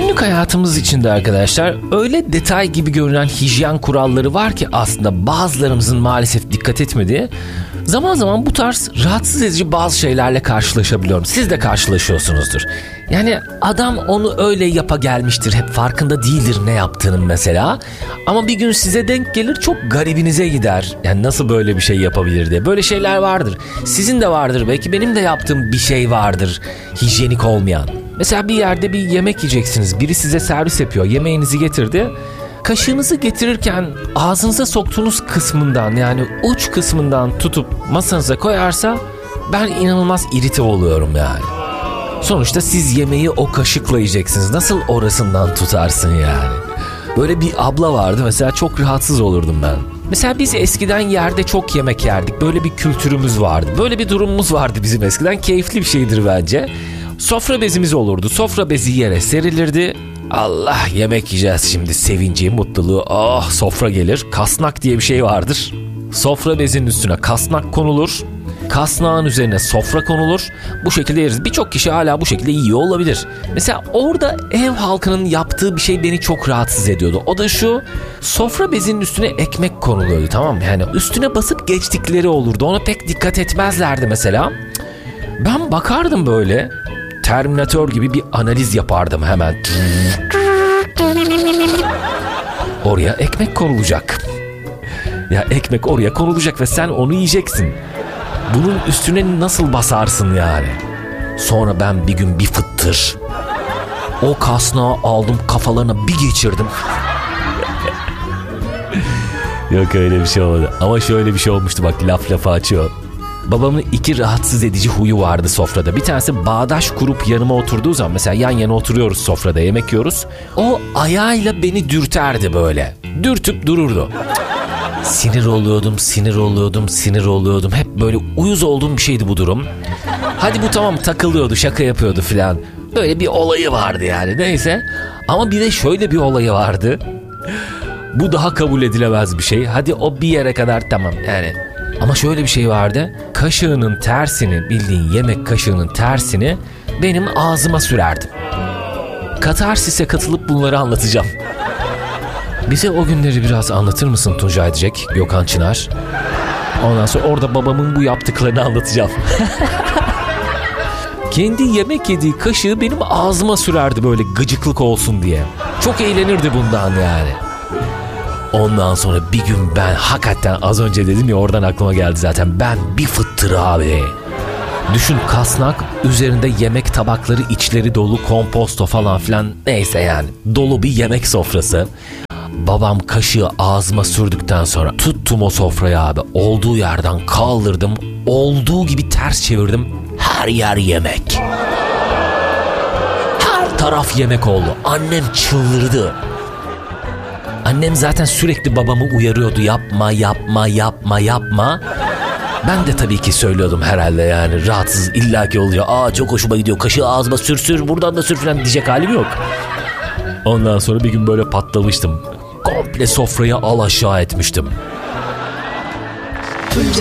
Günlük hayatımız içinde arkadaşlar öyle detay gibi görünen hijyen kuralları var ki aslında bazılarımızın maalesef dikkat etmediği. Zaman zaman bu tarz rahatsız edici bazı şeylerle karşılaşabiliyorum. Siz de karşılaşıyorsunuzdur. Yani adam onu öyle yapa gelmiştir. Hep farkında değildir ne yaptığının mesela. Ama bir gün size denk gelir, çok garibinize gider. Yani nasıl böyle bir şey yapabilir diye. Böyle şeyler vardır. Sizin de vardır belki, benim de yaptığım bir şey vardır hijyenik olmayan. Mesela bir yerde bir yemek yiyeceksiniz. Biri size servis yapıyor. Yemeğinizi getirdi. Kaşığınızı getirirken ağzınıza soktuğunuz kısmından, yani uç kısmından tutup masanıza koyarsa ben inanılmaz irite oluyorum yani. Sonuçta siz yemeği o kaşıkla yiyeceksiniz. Nasıl orasından tutarsın yani? Böyle bir abla vardı mesela, çok rahatsız olurdum ben. Mesela biz eskiden yerde çok yemek yerdik. Böyle bir kültürümüz vardı. Böyle bir durumumuz vardı bizim eskiden. Keyifli bir şeydir bence. Sofra bezimiz olurdu. Sofra bezi yere serilirdi. Allah, yemek yiyeceğiz şimdi, sevinci, mutluluğu. Ah, sofra gelir. Kasnak diye bir şey vardır. Sofra bezinin üstüne kasnak konulur. Kasnağın üzerine sofra konulur. Bu şekilde yeriz. Birçok kişi hala bu şekilde yiyor olabilir. Mesela orada ev halkının yaptığı bir şey beni çok rahatsız ediyordu. O da şu: sofra bezinin üstüne ekmek konuluyordu, tamam mı? Yani üstüne basıp geçtikleri olurdu. Ona pek dikkat etmezlerdi mesela. Ben bakardım böyle. Terminator gibi bir analiz yapardım hemen. Oraya ekmek konulacak. Ya ekmek oraya konulacak ve sen onu yiyeceksin. Bunun üstüne nasıl basarsın yani? Sonra ben bir gün bir fıttır o kasnağı aldım, kafalarına bir geçirdim. Yok, öyle bir şey olmadı. Ama şöyle bir şey olmuştu, bak laf lafa açıyor. Babamın iki rahatsız edici huyu vardı sofrada. Bir tanesi bağdaş kurup yanıma oturduğu zaman, mesela yan yana oturuyoruz sofrada, yemek yiyoruz. O ayağıyla beni dürterdi böyle. Dürtüp dururdu. Sinir oluyordum. Hep böyle uyuz olduğum bir şeydi bu durum. Hadi bu tamam, takılıyordu, şaka yapıyordu filan. Böyle bir olayı vardı yani, neyse. Ama bir de şöyle bir olayı vardı. Bu daha kabul edilemez bir şey. Hadi o bir yere kadar tamam yani. Ama şöyle bir şey vardı. Kaşığının tersini, bildiğin yemek kaşığının tersini benim ağzıma sürerdim. Katarsis'e katılıp bunları anlatacağım. Bize o günleri biraz anlatır mısın Tuncay diyecek Gökhan Çınar. Ondan sonra orada babamın bu yaptıklarını anlatacağım. Kendi yemek yediği kaşığı benim ağzıma sürerdi böyle gıcıklık olsun diye. Çok eğlenirdi bundan yani. Ondan sonra bir gün ben hakikaten, az önce dedim ya, oradan aklıma geldi zaten. Ben bir fıttır abi. Düşün, kasnak, üzerinde yemek tabakları, içleri dolu komposto falan filan, neyse yani. Dolu bir yemek sofrası. Babam kaşığı ağzıma sürdükten sonra tuttum o sofrayı abi. Olduğu yerden kaldırdım. Olduğu gibi ters çevirdim. Her yer yemek. Her taraf yemek oldu. Annem çıldırdı. Annem zaten sürekli babamı uyarıyordu. Yapma. Ben de tabii ki söylüyordum herhalde yani. Rahatsız illaki oluyor. Aa, çok hoşuma gidiyor. Kaşığı ağzıma sür buradan da sür falan diyecek halim yok. Ondan sonra bir gün böyle patlamıştım. Komple sofrayı al aşağı etmiştim.